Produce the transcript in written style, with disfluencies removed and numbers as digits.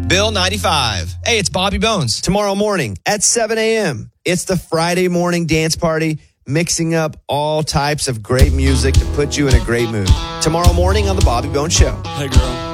Bill 95. Hey, it's Bobby Bones. Tomorrow morning at 7 a.m., it's the Friday morning dance party, mixing up all types of great music to put you in a great mood. Tomorrow morning on The Bobby Bones Show. Hey, girl.